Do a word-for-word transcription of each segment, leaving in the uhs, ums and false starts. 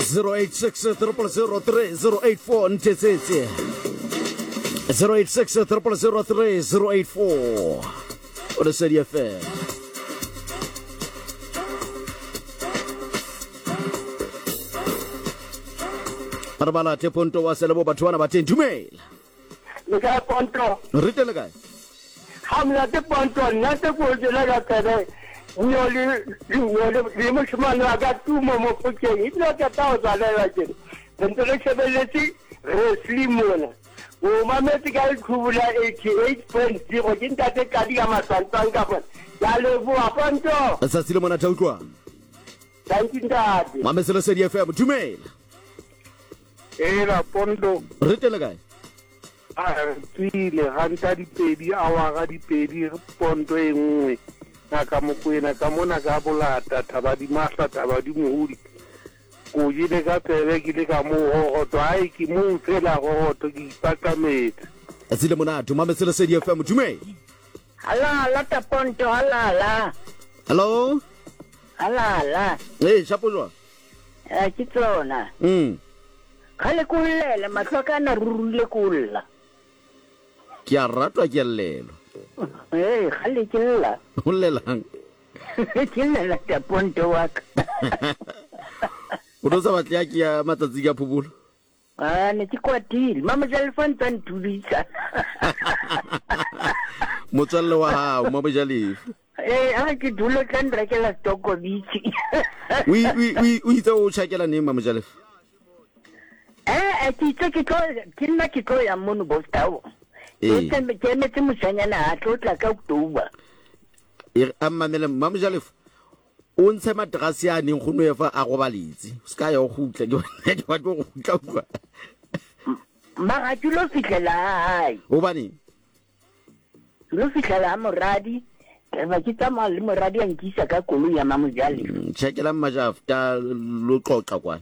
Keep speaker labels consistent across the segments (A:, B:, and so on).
A: zero eight six triple zero three zero eight four ntetsetse zero eight six triple zero three zero eight four o le Sedi F M. Arabala te ponto wa selebo batho bana ba teng dumela
B: le ka ponto
A: re tele kae
B: hamla te ponto nna te go dela ka tebe nyoli nyoli le mo shimana ga tumo mo fuke ina ka tawo zala ya ke ntole shebeletse re slimona o mameti ka khubula eighty-eight point zero ke ntate ka di ga masantang ka bona ya le bo ponto
A: sa sile mona tautlwa
B: thank you ntate
A: mamesele Sedi F M dumela
B: era ponto
A: re tele kae
B: a tsile hanta dipedi a wa ga dipedi ponto e nngwe ka mokwena ka mona ka bolata thaba di mahla thaba di mohudi go jile ka tsebe ke le ka mo go to ai ke mo fela go to ke ipakametse
A: a tsile mona tu mamesele Sedi F M dumela
C: Hala la ta ponto hala la.
A: hello
C: Hala la.
A: eh shapo jwa
C: Eh kitsona.
A: mm
C: Khale kulele mahloka na rurule kulla.
A: ke a ratwa ke lelo
C: Eh khale killa.
A: o lelang
C: Killa la ta ponto waka.
A: o dosa batla ke ya matsatsi ka phubula
C: Ah ne tikwatile mama telephone tan tulisa.
A: motswalle wa hao mo bojalefu
C: Eh a ke dule ka ndrekela stoko bichi.
A: wi wi wi o itse o tshakela neng mamojalefu
C: Eh ke tse ke tlo ke nna ke tlo ya mono bostawo.
A: Eh.
C: Ke me ke me tse moshanyana a tlotla ka October.
A: e a mamele mamojalefu o ntshe madrasi a neng go noefa a go baletsi ska ya go gutla ke ke batlo go gutla kwa
C: Mara ke lo fitlela hai.
A: o bane
C: Lo fitlela moradi. Ke ba ke tsamaya le moradi a nkisa ka kolo ya mamojalefu.
A: tshekela mmajafta lo qoqa kwana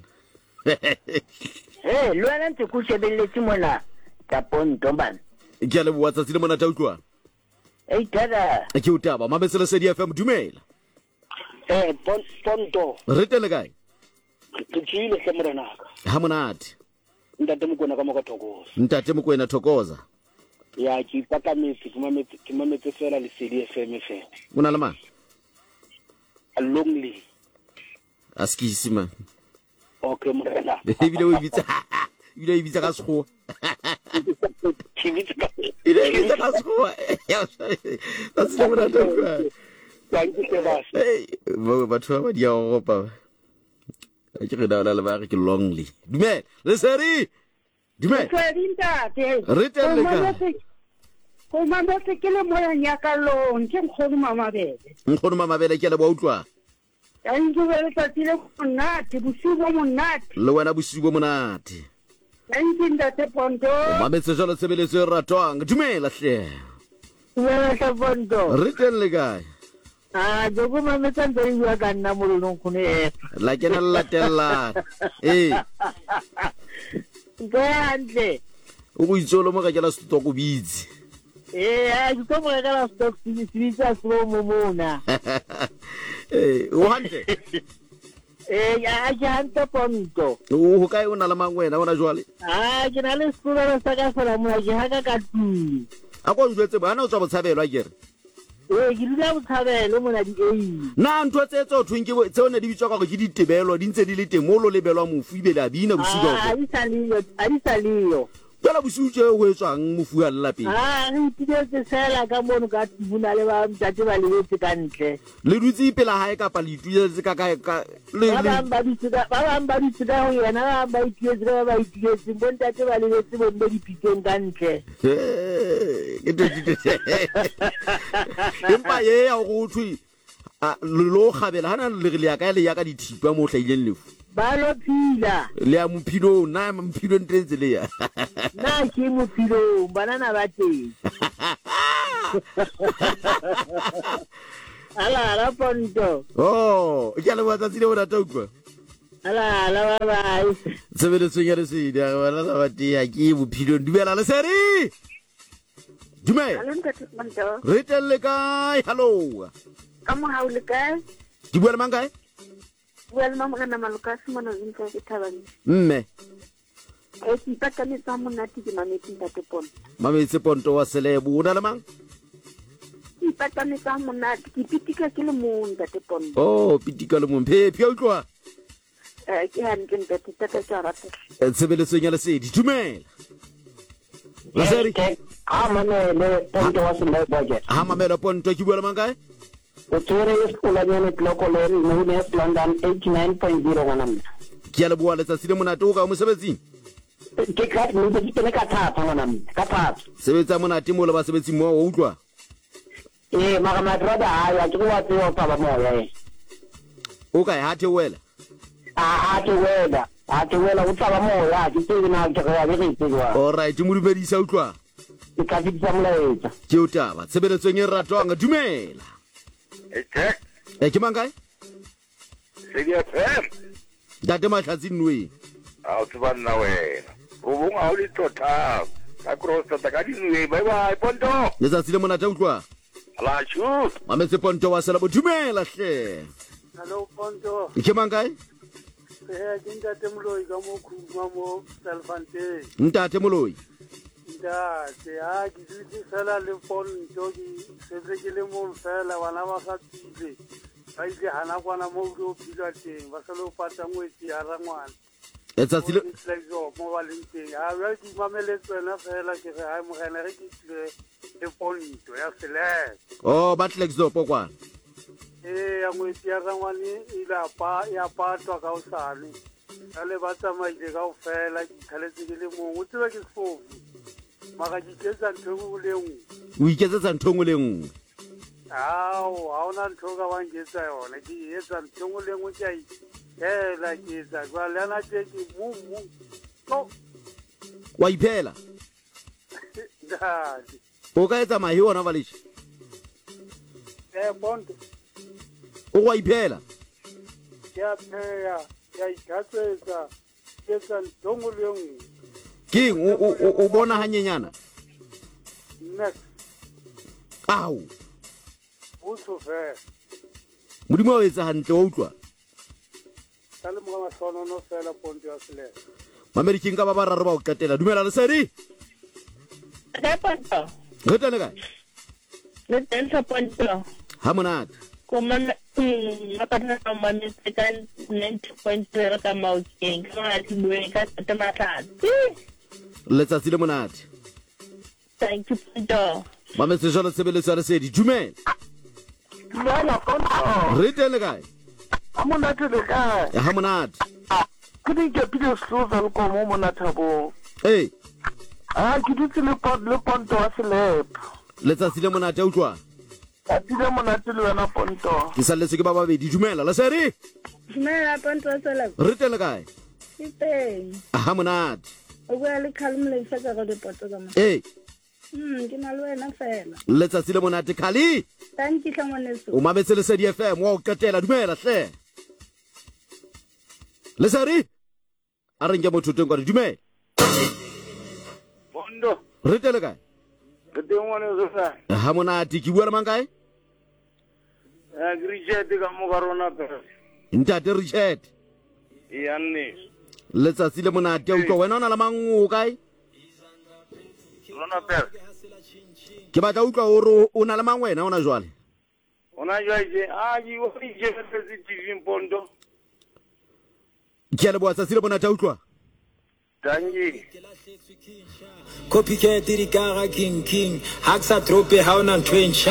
C: Eh, lo ana ntse go shebelletse mona ka ponto bana.
A: ke a leboa tsatsi le mona ta utlwa
C: Eh tada.
A: ke o taba mamesele Sedi F M dumela
B: eh ponto
A: re tele kae
B: ke tsile ke morena ka
A: ha monate
B: ntate mokona ka mo ka thokoza
A: ntate mokwena thokoza
B: ya ke ipakametse ke mametse ke mametse fela le Sedi F M fela
A: o na le mang
B: lonely
A: a skisi man
B: okay morena
A: ebile o ibitsa ebile o ibitsa ka sekgowa
B: ke bitse ka
A: ebile o ibitsa ka sekgowa a se mona ta utlwa
B: thank you so much
A: hey bo batho ba dia go gopa a ke re da le ba re ke lonely dumela le Sedi dumela
C: Ntate.
A: re tele ka
C: Ko mametse ke le moya nya ka lo nke nkgono mama bebe.
A: nkgono mamabele ke le ba utlwa
C: Ya ngibele tsatile monate bosigo monate.
A: le wena bosigo monate
C: Thank you ntate ponto.
A: mametse jalo tshebeletso e ratwang dumela hle
C: Wena sa ponto.
A: re tele kae
C: Ah jogo mametse ntse bua ka nna mo lona khone.
A: la kena latella eh
C: Ga ntle.
A: o go itsolo mo ka kela stoko bitsi
C: Eh a ke mo ka la stock sibisa slow mo mona.
A: eh o hantle
C: Eh ya ke hanta ponto.
A: o ho kae o na le mangwena ona jwale
C: Ah ke na le sekolo sa ka fela mo ke ha ka ka tu.
A: a go njwetse bana o tswa botshabelo a kere
C: Eh ke dula botshabelo mona di ei.
A: na ntho tse tse o thweng ke tse o ne di bitswa ka go ke ditebelo di ntse di le teng mo lo lebelwa mofu ibele a bina bosigo
C: Ah di saliyo a di saliyo.
A: tsela bosigo tse go etswang mofu a lapeng
C: Ah re itse sela ka mono ka tibuna le ba mtate ba lebetse ka ntle.
A: le dutse pela hae kapa le ituletse ka ka ka le
C: Ba bang ba ditsa ba bang ba ditsa ho yena ba itse ba ba itse bontate ba lebetse bo mbe dipiteng ka ntle.
A: ke tse empa ye ya go thwi a lo gabela hana le le ya ka le ya ka dithipa mo hlaileng lefu
C: Ba lo phila.
A: le ya mophilo na mophilo ntse le ya
C: Na ke mo philo banana ba teng. Ala la ponto.
A: oh ke a le batsa tsile bona tautwa
C: Ala la ba ba.
A: tsebeletsong ya le Sedi a bona sa batia ke bophilo dumela le Sedi dumela
C: Hallo ntate ponto.
A: re telle kae hello
C: Ka mo ha o le kae?
A: di bua le mang kae
D: Well, mama kana malukasi mona zinka ke thabang.
A: mme
D: E ke ipatame tsa monate ke mametse ntate Ponto.
A: mametse Ponto wa Selebo o na le mang
D: Ke ipatame tsa monate ke pitika ke le mong ntate Ponto.
A: oh pitika le mong phephi a utlwa
D: Eh ke hantle ntate tata tsa rata.
A: tshebeletsong ya lesedi dumela Laseri
B: ha mamele Ponto wa Selebo
A: ha mamela Ponto ke bua le mang kae
B: o tsere e skola nyane Clocolan mo ne London eighty-nine point zero ngwana mme
A: ke a le bua letsa tsile monate o ka mosebetsing
B: ke ka mo ke tene ka thata ngwana mme ka thata
A: sebetsa monate mo le ba sebetsi mo o utlwa
B: eh mara matroda ha ya ke wa tseo ka ba moya eh
A: o ka ha theoela
B: a a ke wela a ke wela o tsaba moya ke tsene na ke ga be ke tswa
A: all right mo dumedisa utlwa
B: ke ka ditsa molaetsa
A: ke o taba tshebeletsong e ratwang dumela
E: Eke,
A: e ke mang kae
E: Sedi F M.
A: date mahlatsi nwe
E: A o tseba nna wena. O bong a o le tota. Ka crossa ta ka dinwe. Bye bye Ponto.
A: letsatsi le monate utlwa
E: Ala shoot.
A: mametse Ponto wa Selebo dumela hle
F: Hello Ponto.
A: ke mang kae
F: Eh dinga temloi ka mo khuma mo Salfante.
A: ntate moloi
F: Da se a ke ditse fela le Ponto di se ke le mo fela wana ba ga tsile. Ba ile hana kwana mo go phila teng ba se lo pata ngwetsi ya rangwana.
A: letsatsi le
F: Tlezo mo ba leng teng. Ha ba di mamele tsena fela ke re ha mo gana re ke tle le Ponto ya sele.
A: oh batlex do pokwana
F: Eh ya ngwetsi ya rangwane ila pa ya patwa ka usane. Kale ba tsamaile ka o fela ke khaletse ke le mong o tseba ke sefofu. Maka ke ketsa ntho go le nngwe.
A: o iketsetsa ntho ngwe le nngwe
F: Ao ha ona ntho ka ba nketsa yona ke etsa ntho go le nngwe ke ai. Hela ke etsa ba lana te ke mu mu. No
A: wa iphela
F: dadi.
A: o ka etsa mahi ona valish
F: Eh Ponto
A: o wa iphela
F: ya pheya ya ikatsetsa ketsa ntho go le nngwe.
A: king o o o bona hanyenyana
F: Next
A: au
F: uso fe.
A: modimo o etsa hantle o utlwa
F: Kale mo ga sono no fela Ponto ya sele.
A: mamedi king ka ba ba raro ba o qetela dumela lesedi
C: Ke Ponto.
A: re tene kae
C: Le teng sa Ponto.
A: ha monate
C: Ko mama mm mapana no mametse ka ninety point zero ka Maokeng. Ka ga di bue ka tata matlatsi.
A: letsatsi le monate
C: Thank you Ponto.
A: mametse jalo sebeletso ya lesedi dumela
B: Lwana Ponto
A: re tene kae
B: amona tele ka
A: ha monate
B: ke di ke pile sloza le ko mo mona thabo
A: eh
B: a ke ditse le pot le Ponto wa Selebo
A: letsatsi le monate utlwa
B: a tile mona tele wena Ponto
A: ke salletse ke ba babedi dumela lesedi
D: Dumela Ponto wa Selebo.
A: re tene kae
D: Ke teng.
A: ha monate
D: O bua le Khalmle fa ka go dipoto ka mo.
A: eh
D: Hmm ke na le wena fela.
A: letsatsi le monate khali
D: Thank you tlangwaneso.
A: o mametse lesedi F M wa o qetela dumela hle lesedi a re nke motho teng kwa re dumela
E: Ponto.
A: re tele kae
E: Ke teng ngwana zo sa.
A: ha monate ke bua le mang kae
E: Ya Richard ka mo ka rona pere.
A: ntate Richard
E: E anne.
A: letsatsi le monate utlwa wena o na le mang o kae
E: Rona pere.
A: ke batla utlwa o re o na le mang wena ona jwale
E: Ona jwa je a ji o ri je ka T V Ponto.
A: ke a le bua tsatsi le monate utlwa
E: Dangi.
G: Copycat di kara king king Haxa trope ha ona ntho e ntjha